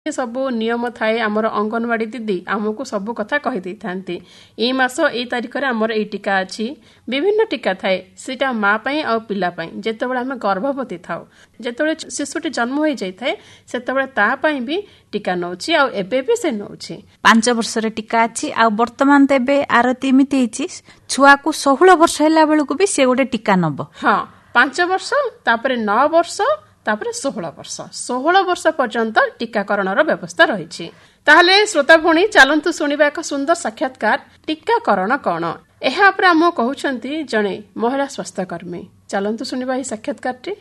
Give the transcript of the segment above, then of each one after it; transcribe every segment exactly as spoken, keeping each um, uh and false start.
ସବୁ ନିୟମ ଥାଏ ଆମର ଅଙ୍ଗନବାଡି ଦିଦି ଆମକୁ ସବୁ କଥା କହିଦେଇଥାନ୍ତି। ଏଇ ମାସ ଏଇ ତାରିଖରେ ଆମର ଏଇ ଟିକା ଅଛି। ବିଭିନ୍ନ ଟିକା ଥାଏ, ସେଇଟା ମା ପାଇଁ ଆଉ ପିଲା ପାଇଁ। ଯେତେବେଳେ ଆମେ ଗର୍ଭବତୀ ଥାଉ, ଯେତେବେଳେ ଶିଶୁଟି ଜନ୍ମ ହୋଇଯାଇଥାଏ, ସେତେବେଳେ ତା ପାଇଁ ବି ଟିକା ନେଉଛି, ଆଉ ଏବେ ବି ସେ ନେଉଛି। ପାଞ୍ଚ ବର୍ଷରେ ଟିକା ଅଛି, ଆଉ ବର୍ତ୍ତମାନ ତ ଏବେ ଆରତି ଏମିତି ହେଇଛି ଛୁଆକୁ ଷୋହଳ ବର୍ଷ ହେଲା ବେଳକୁ ବି ସେ ଗୋଟେ ଟିକା ନବ। ହଁ, ପାଞ୍ଚ ବର୍ଷ, ତାପରେ ନଅ ବର୍ଷ, ତାପରେ ଷୋହଳ ବର୍ଷ ଷୋହଳ ବର୍ଷ ପର୍ଯ୍ୟନ୍ତ ଟିକାକରଣର ବ୍ୟବସ୍ଥା ରହିଛି। ତାହେଲେ ଶ୍ରୋତା ଭଉଣୀ, ଚାଲନ୍ତୁ ଶୁଣିବା ଏକ ସୁନ୍ଦର ସାକ୍ଷାତକାର। ଟିକାକରଣ କଣ, ଏହା ଉପରେ ଆମକୁ କହୁଛନ୍ତି ଜଣେ ମହିଳା ସ୍ୱାସ୍ଥ୍ୟକର୍ମୀ। ଚାଲନ୍ତୁ ଶୁଣିବା ଏହି ସାକ୍ଷାତକାରଟି।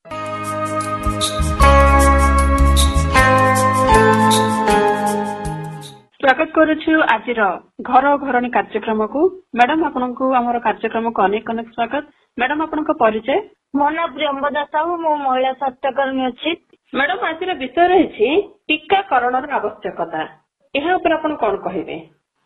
ସ୍ୱାଗତ କରୁଛୁ ଆଜିର ଘର ଘରଣୀ କାର୍ଯ୍ୟକ୍ରମକୁ। ମ୍ୟାଡାମ, ଆପଣଙ୍କୁ ଆମର କାର୍ଯ୍ୟକ୍ରମକୁ ଅନେକ ଅନେକ ସ୍ୱାଗତ। ମ୍ୟାଡାମ, ଆପଣଙ୍କ ପରିଚୟ? ମୋ ନାଁ ପ୍ରିୟମ୍ବଦା ସାହୁ, ମୁଁ ମହିଳା ସ୍ୱାସ୍ଥ୍ୟକର୍ମୀ ଅଛି। ମ୍ୟାଡାମ, ଆଜିର ବିଷୟ ରହିଛି ଟିକାକରଣର ଆବଶ୍ୟକତା। ଏହା ଉପରେ ଆପଣ କଣ କହିବେ?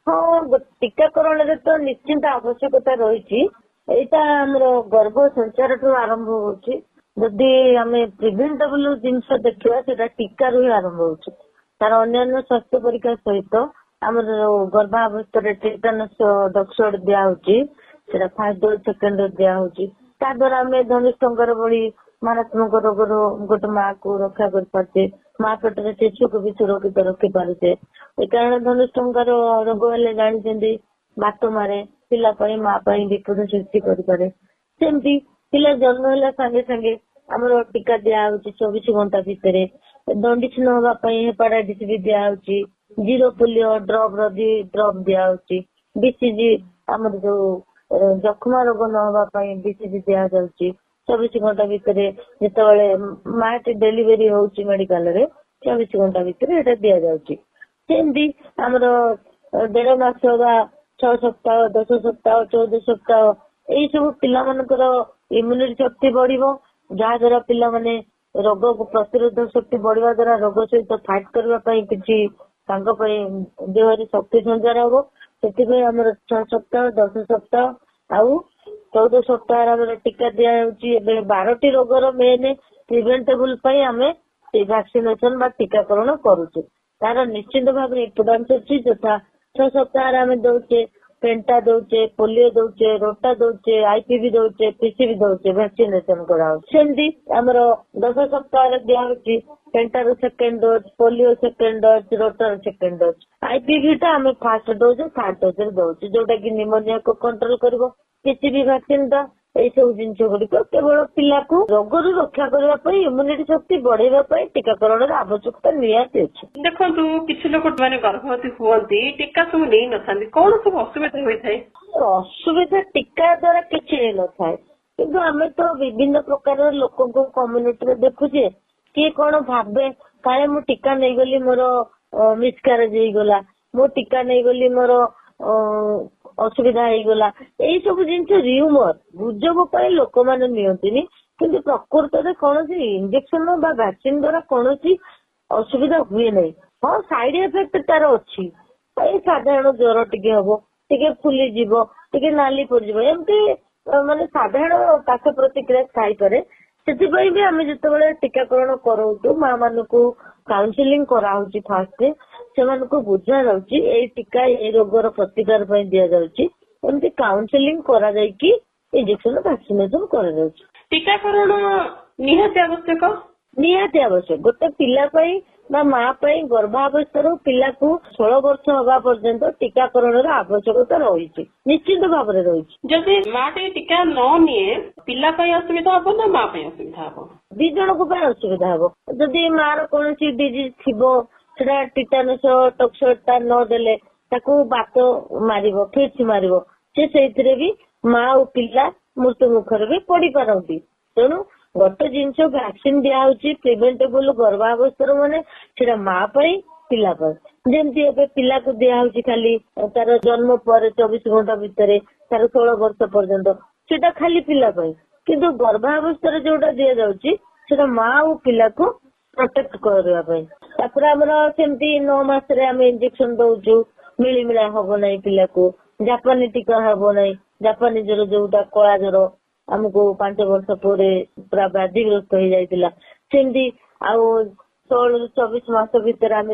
ହଁ, ଟିକାକରଣରେ ତ ନିଶ୍ଚିନ୍ତ ଆବଶ୍ୟକତା ରହିଛି। ଏଇଟା ଆମର ଗର୍ଭ ସଞ୍ଚାରଠୁ ଆରମ୍ଭ ହଉଛି। ଯଦି ଆମେ ପ୍ରିଭେଣ୍ଟେବଲ ଜିନିଷ ଦେଖିବା, ସେଟା ଟିକାରୁ ହିଁ ଆରମ୍ଭ ହଉଛି। ତାର ଅନ୍ୟାନ୍ୟ ସ୍ୱାସ୍ଥ୍ୟ ପରୀକ୍ଷା ସହିତ ଆମର ଗର୍ଭାବସ୍ଥାରେ ଟିଟାନସ୍ ଡକ୍ସଡ୍ ଦିଆ ହଉଛି, ସେଟା ଫାର୍ଷ୍ଟ ଡୋଜ ସେକେଣ୍ଡ ଡୋଜ ଦିଆ ହଉଛି। ତା ଦ୍ୱାରା ଆମେ ଧନିଷ୍ଠଙ୍କର ଭଳି ମାରାତ୍ମକ ରୋଗରୁ ଗୋଟେ ମା କୁ ରକ୍ଷା କରିପାରୁଛେ, ମା ପେଟରେ ଶିଶୁକୁ ବି ସୁରକ୍ଷିତ ରଖିପାରୁଛେ। ଏ କାରଣ ଧନିଷ୍ଠଙ୍କର ରୋଗ ହେଲେ ଜାଣିଛନ୍ତି ବାଟ ମାରେ, ପିଲା ପାଇଁ ମା ପାଇଁ ବିପଦ ସୃଷ୍ଟି କରିପାରେ। ସେମିତି ପିଲା ଜନ୍ମ ହେଲା ସାଙ୍ଗେ ସାଙ୍ଗେ ଆମର ଟିକା ଦିଆ ହଉଛି ଚବିଶ ଘଣ୍ଟା ଭିତରେ। ଦଣ୍ଡିସ ନ ହବା ପାଇଁ ହେପାଟାଇଟିସ ବି ଦିଆ ହଉଛି। ଜିରୋ ପୋଲିଓ ଡ୍ରପ ର ବି ଡ୍ରପ ଦିଆ ହଉଛି। ବିସିଜି ଆମର ଯୋଉ ଯକ୍ଷ୍ମା ରୋଗ ନ ହବା ପାଇଁ ବିସିଜି ଦିଆଯାଉଛି। ଚବିଶ ଘଣ୍ଟା ଭିତରେ ଯେତେବେଳେ ମା ଟି ଡେଲିଭରି ହଉଛି ମେଡିକାଲରେ, ଚବିଶ ଘଣ୍ଟା ଭିତରେ ଏଟା ଦିଆଯାଉଛି। ସେମିତି ଆମର ଦେଢ ମାସ ବା ଛଅ ସପ୍ତାହ, ଦଶ ସପ୍ତାହ, ଚଉଦ ସପ୍ତାହ, ଏଇ ସବୁ ପିଲାମାନଙ୍କର ଇମ୍ୟୁନିଟି ଶକ୍ତି ବଢିବ, ଯାହା ଦ୍ୱାରା ପିଲାମାନେ ରୋଗକୁ ପ୍ରତିରୋଧ ଶକ୍ତି ବଢିବା ଦ୍ୱାରା ରୋଗ ସହିତ ଫାଇଟ କରିବା ପାଇଁ କିଛି ତାଙ୍କ ପାଇଁ ଦେହରେ ଶକ୍ତି ସଞ୍ଚାର ହବ। ସେଥିପାଇଁ ଆମର ଛଅ ସପ୍ତାହ, ଦଶ ସପ୍ତାହ ଆଉ ଚଉଦ ସପ୍ତାହରେ ଆମର ଟିକା ଦିଆଯାଉଛି। ଏବେ ବାରଟି ରୋଗର ମେନ୍ ପ୍ରିଭେଣ୍ଟେବଲ ପାଇଁ ଆମେ ଭ୍ୟାକ୍ସିନେସନ ବା ଟିକାକରଣ କରୁଛୁ। ତାର ନିଶ୍ଚିନ୍ତ ଭାବରେ ଇମ୍ପୋର୍ଟାନ୍ସ ଅଛି। ଯଥା ଛଅ ସପ୍ତାହରେ ଆମେ ଦଉଛେ ପେଣ୍ଟା ଦଉଛେ, ପୋଲିଓ ଦଉଛେ, ରୋଟା ଦଉଛେ, ଆଇପିଭି ଦଉଛେ, ପିସିଭି ଦଉଛେ, ଭ୍ୟାକ୍ସିନେସନ କରାହଉଛି। ସେମିତି ଆମର ଦଶ ସପ୍ତାହରେ ଦିଆହଉଛି ପେଣ୍ଟାର second dose, polio second dose, ରୋଟାର second dose. IPV ଟା ଆମେ ଫାର୍ଷ୍ଟ ଡୋଜ ଥାର୍ଡ ଡୋଜ ରେ ଦଉଛେ, ଯୋଉଟା କି ନିମୋନିଆକୁ କଣ୍ଟ୍ରୋଲ କରିବ। ପିସିଭି ଭ୍ୟାକ୍ସିନ ଟା ଏଇ ସବୁ ଜିନିଷ ଗୁଡିକ କେବଳ ପିଲାକୁ ରୋଗରୁ ରକ୍ଷା କରିବା ପାଇଁ, ଇମ୍ୟୁନିଟି ଶକ୍ତି ବଢେଇବା ପାଇଁ ଟିକାକରଣର ଆବଶ୍ୟକତା ନିହାତି ଅଛି। ଦେଖନ୍ତୁ, କିଛି ଲୋକ ମାନେ ଗର୍ଭବତୀ ହୁଅନ୍ତି, ଟିକା ସବୁ ନେଇନଥାନ୍ତି, କଣ ସବୁ ଅସୁବିଧା ହୋଇଥାଏ? ଅସୁବିଧା ଟିକା ଦ୍ଵାରା କିଛି ହେଇନଥାଏ, କିନ୍ତୁ ଆମେ ତ ବିଭିନ୍ନ ପ୍ରକାର ଲୋକଙ୍କୁ କମ୍ୟୁନିଟିରେ ଦେଖୁଛେ। କିଏ କଣ ଭାବେ, କାଳେ ମୁଁ ଟିକା ନେଇଗଲି ମୋର ମିସକାରେଜ ହେଇଗଲା, ମୁଁ ଟିକା ନେଇଗଲି ମୋର ଅସୁବିଧା ହେଇଗଲା। ଏଇ ସବୁ ଜିନିଷ ରିୟୁମର, ଗୁଜବ ପାଇଁ ଲୋକମାନେ ନିଅନ୍ତିନି। କିନ୍ତୁ ପ୍ରକୃତରେ କୌଣସି ଇଞ୍ଜେକ୍ସନ ବା ଭ୍ୟାକ୍ସିନ ଦ୍ଵାରା କୌଣସି ଅସୁବିଧା ହୁଏ ନାହିଁ। ହଁ, ସାଇଡ ଇଫେକ୍ଟ ତାର ଅଛି। ଏଇ ସାଧାରଣ ଜ୍ୱର ଟିକେ ହବ, ଟିକେ ଫୁଲିଯିବ, ଟିକେ ନାଲି ପଡିଯିବ, ଏମିତି ମାନେ ସାଧାରଣ କାଶ ପ୍ରତିକ୍ରିୟା ଥାଇପାରେ। ସେଥିପାଇଁ ବି ଆମେ ଯେତେବେଳେ ଟିକାକରଣ କରାଉଛୁ, ମା ମାନଙ୍କୁ କାଉନସିଲିଂ କରାହଉଛି। ଫାଷ୍ଟ ସେମାନଙ୍କୁ ବୁଝା ଯାଉଛି ଏଇ ଟିକା ଏଇ ରୋଗର ପ୍ରତିକାର ପାଇଁ ଦିଆଯାଉଛି। ଏମିତି କାଉନସିଲିଂ କରାଯାଇକି ଇଞ୍ଜେକ୍ସନ ଭ୍ୟାକ୍ସିନେସନ କରାଯାଉଛି। ଟିକାକରଣ ନିହାତି ଆବଶ୍ୟକ, ନିହାତି ଆବଶ୍ୟକ। ଗୋଟେ ପିଲା ପାଇଁ ବା ମା ପାଇଁ ଗର୍ଭାବସ୍ଥାରୁ ପିଲାକୁ ଷୋହଳ ବର୍ଷ ହବା ପର୍ଯ୍ୟନ୍ତ ଟିକାକରଣର ଆବଶ୍ୟକତା ରହିଛି, ନିଶ୍ଚିତ ଭାବରେ ରହିଛି। ଯଦି ମା ଟି ଟିକା ନ ନିଏ, ପିଲା ପାଇଁ ଅସୁବିଧା ହବ ନା ମା ପାଇଁ ଅସୁବିଧା ହବ? ଦି ଜଣଙ୍କ ପାଇଁ ଅସୁବିଧା ହବ। ଯଦି ମା ର କୌଣସି ଡିଜିଜ ଥିବ, ସେଟା ଟିଟାନସ ଟକ୍ସଡ୍ ଟା ନଦେଲେ ତାକୁ ବାତ ମାରିବ, ଫିଟ୍ସ ମାରିବ, ସେ ସେଇଥିରେ ବି ମା ଆଉ ପିଲା ମୃତ୍ୟୁ ମୁଖରେ ବି ପଡିପାରନ୍ତି। ତେଣୁ ଗୋଟେ ଜିନିଷ ଭ୍ୟାକ୍ସିନ ଦିଆହଉଛି ପ୍ରିଭେଣ୍ଟେବଲ ଗର୍ଭାବସ୍ଥାର, ମାନେ ସେଟା ମା ପାଇଁ ପିଲା ପାଇଁ। ଯେମିତି ଏବେ ପିଲାକୁ ଦିଆହଉଛି ଖାଲି ତାର ଜନ୍ମ ପରେ ଚବିଶ ଘଣ୍ଟା ଭିତରେ ତାର ଷୋହଳ ବର୍ଷ ପର୍ଯ୍ୟନ୍ତ, ସେଟା ଖାଲି ପିଲା ପାଇଁ। କିନ୍ତୁ ଗର୍ଭାବସ୍ଥାରେ ଯୋଉଟା ଦିଆଯାଉଛି ସେଟା ମା ଆଉ ପିଲାକୁ ପ୍ରୋଟେକ୍ଟ କରିବା ପାଇଁ। ତାପରେ ଆମର ସେମିତି ନଅ ମାସରେ ଆମେ ଇଞ୍ଜେକ୍ସନ ଦଉଛୁ, ମିଳିମିଳା ହବ ନାହିଁ ପିଲାକୁ। ଜାପାନୀ ଟିକା ହବ ନାହିଁ, ଜାପାନୀ ଜ୍ୱର ଯୋଉଟା କଳା ଜ୍ୱର ଆମକୁ ପାଞ୍ଚ ବର୍ଷ ପରେ ପୁରା ବ୍ୟାଧିଗ୍ରସ୍ତ ହେଇଯାଇଥିଲା। ସେମିତି ଆଉ ଷୋହଳ ରୁ ଚବିଶ ମାସ ଭିତରେ ଆମେ